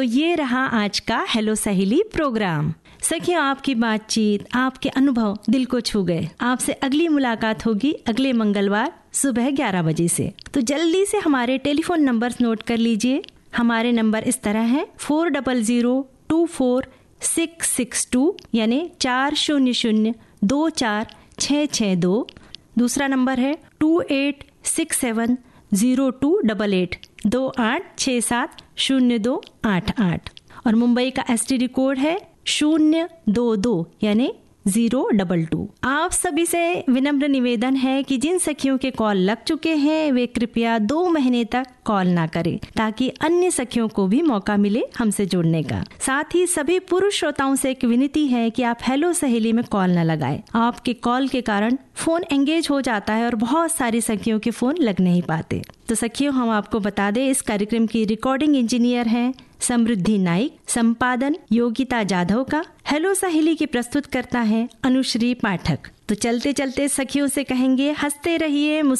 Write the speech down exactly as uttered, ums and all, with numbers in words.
तो ये रहा आज का हेलो सहेली प्रोग्राम। सखियों, आपकी बातचीत, आपके अनुभव दिल को छू गए। आपसे अगली मुलाकात होगी अगले मंगलवार सुबह ग्यारह बजे से। तो जल्दी से हमारे टेलीफोन नंबर नोट कर लीजिए। हमारे नंबर इस तरह है four double zero to four six six to, यानी चार शून्य शून्य दो चार छः छः दो। दूसरा नंबर है to eight six seven zero to double eight, दो आठ छः सात शून्य दो आठ आठ। और मुंबई का एस टी डी कोड है शून्य दो दो, यानी जीरो डबल टू। आप सभी से विनम्र निवेदन है कि जिन सखियों के कॉल लग चुके हैं वे कृपया दो महीने तक कॉल ना करें, ताकि अन्य सखियों को भी मौका मिले हमसे जुड़ने का। साथ ही सभी पुरुष श्रोताओं से एक विनती है कि आप हेलो सहेली में कॉल न लगाएं। आपके कॉल के कारण फोन एंगेज हो जाता है और बहुत सारी सखियों के फोन लग नहीं पाते। तो सखियों, हम आपको बता दें, इस कार्यक्रम की रिकॉर्डिंग इंजीनियर हैं समृद्धि नाइक, संपादन योगिता जाधव का। हेलो सहेली की प्रस्तुत करता है अनुश्री पाठक। तो चलते चलते सखियों से कहेंगे, हंसते रहिए,